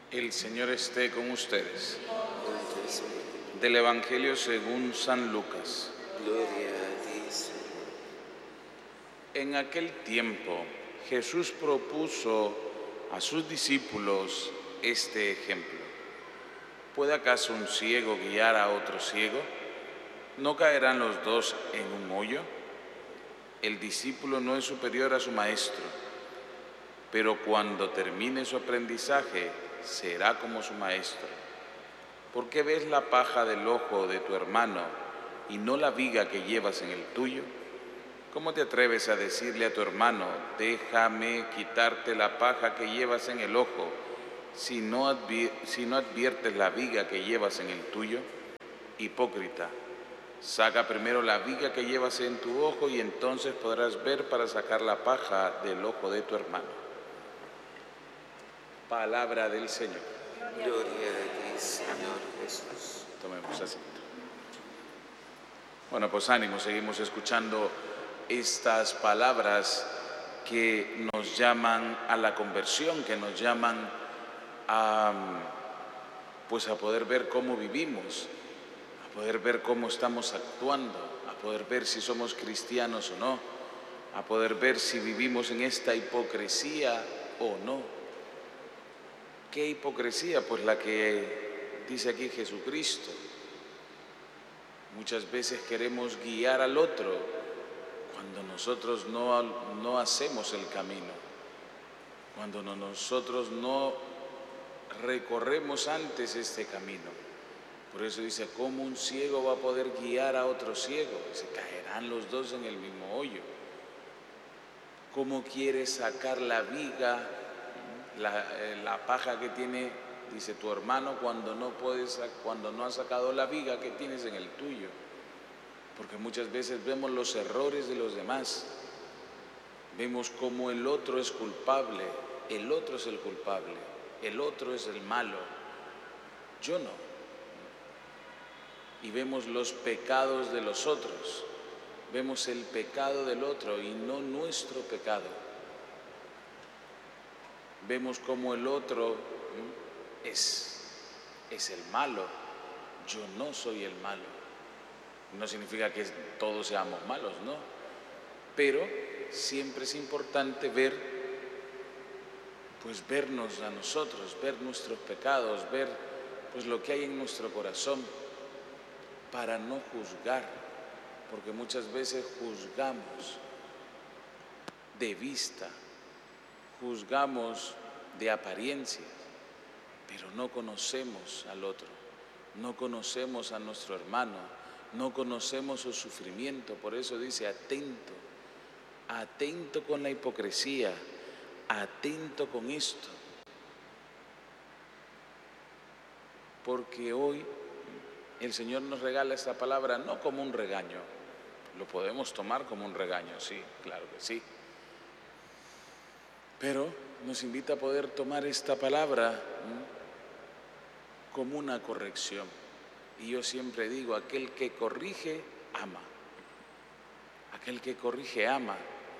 El Señor esté con ustedes. Con tu espíritu. Del Evangelio según San Lucas. Gloria a ti, Señor. En aquel tiempo, Jesús propuso a sus discípulos este ejemplo. ¿Puede acaso un ciego guiar a otro ciego? ¿No caerán los dos en un hoyo? El discípulo no es superior a su maestro, pero cuando termine su aprendizaje, será como su maestro. ¿Por qué ves la paja del ojo de tu hermano y no la viga que llevas en el tuyo? ¿Cómo te atreves a decirle a tu hermano, déjame quitarte la paja que llevas en el ojo, si no adviertes la viga que llevas en el tuyo? Hipócrita, saca primero la viga que llevas en tu ojo y entonces podrás ver para sacar la paja del ojo de tu hermano. Palabra del Señor. Gloria a ti, Señor Jesús. Tomemos asiento. Bueno, pues ánimo, seguimos escuchando estas palabras que nos llaman a la conversión, que nos llaman a poder ver cómo vivimos, a poder ver cómo estamos actuando, a poder ver si somos cristianos o no, a poder ver si vivimos en esta hipocresía o no. ¿Qué hipocresía? Pues la que dice aquí Jesucristo. Muchas veces queremos guiar al otro cuando nosotros no hacemos el camino, cuando nosotros no recorremos antes este camino. Por eso dice, ¿cómo un ciego va a poder guiar a otro ciego? Se caerán los dos en el mismo hoyo. ¿Cómo quieres sacar la viga, la paja que tiene, dice tu hermano, cuando no has sacado la viga que tienes en el tuyo? Porque muchas veces vemos los errores de los demás, vemos cómo el otro es culpable, el otro es el culpable, el otro es el malo, yo no. Y vemos los pecados de los otros, vemos el pecado del otro y no nuestro pecado. Vemos cómo el otro es el malo, yo no soy el malo. No significa que todos seamos malos, ¿no? Pero siempre es importante vernos a nosotros, ver nuestros pecados, ver lo que hay en nuestro corazón, para no juzgar, porque muchas veces juzgamos de vista, juzgamos de apariencia, pero no conocemos al otro, no conocemos a nuestro hermano, no conocemos su sufrimiento. Por eso dice, atento, atento con la hipocresía, atento con esto. Porque hoy el Señor nos regala esta palabra no como un regaño, lo podemos tomar como un regaño, sí, claro que sí. Pero nos invita a poder tomar esta palabra como una corrección. Y yo siempre digo, aquel que corrige, ama. Aquel que corrige, ama.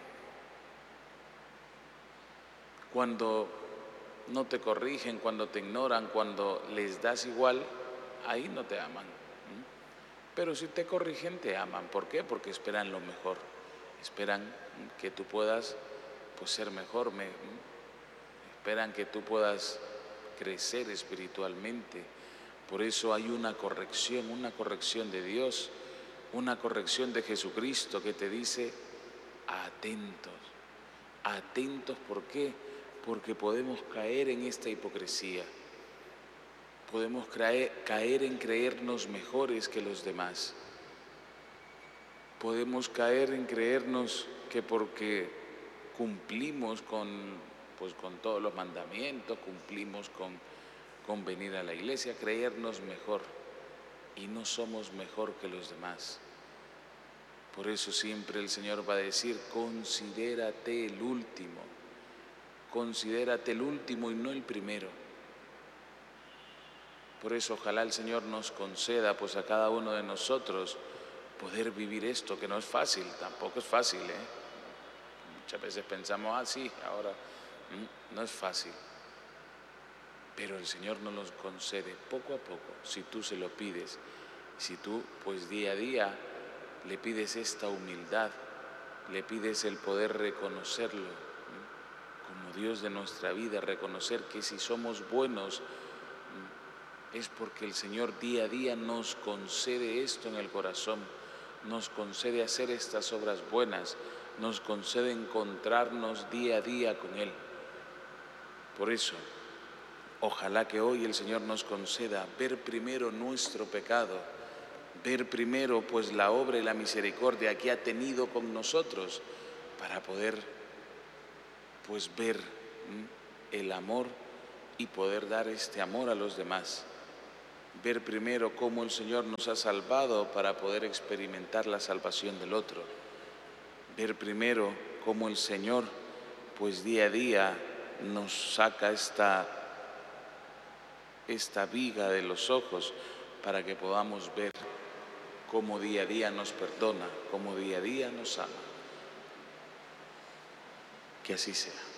Cuando no te corrigen, cuando te ignoran, cuando les das igual, ahí no te aman. Pero si te corrigen, te aman. ¿Por qué? Porque esperan lo mejor. Esperan que tú puedas ser mejor. Esperan que tú puedas crecer espiritualmente. Por eso hay una corrección de Dios, una corrección de Jesucristo que te dice, atentos, atentos. ¿Por qué? Porque podemos caer en esta hipocresía, podemos caer en creernos mejores que los demás, podemos caer en creernos que porque cumplimos con todos los mandamientos, cumplimos con venir a la iglesia, creernos mejor, y no somos mejor que los demás. Por eso siempre el Señor va a decir, considérate el último y no el primero. Por eso ojalá el Señor nos conceda a cada uno de nosotros poder vivir esto, que no es fácil, tampoco es fácil, Muchas veces pensamos, sí, ahora no es fácil. pero el Señor nos los concede poco a poco, si tú se lo pides, si tú pues día a día le pides esta humildad, le pides el poder reconocerlo, como Dios de nuestra vida, reconocer que si somos buenos es porque el Señor día a día nos concede esto en el corazón, nos concede hacer estas obras buenas, nos concede encontrarnos día a día con Él. Por eso, ojalá que hoy el Señor nos conceda ver primero nuestro pecado, ver primero pues la obra y la misericordia que ha tenido con nosotros para poder pues ver el amor y poder dar este amor a los demás. Ver primero cómo el Señor nos ha salvado para poder experimentar la salvación del otro. Ver primero cómo el Señor pues día a día nos saca esta viga de los ojos para que podamos ver cómo día a día nos perdona, cómo día a día nos ama. Que así sea.